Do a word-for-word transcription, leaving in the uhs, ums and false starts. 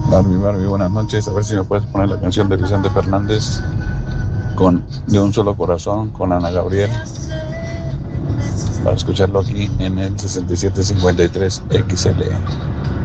Barbie, Barbie, buenas noches. A ver si me puedes poner la canción de Vicente Fernández con De un solo corazón, con Ana Gabriel, para escucharlo aquí en el sesenta y siete cincuenta y tres X L.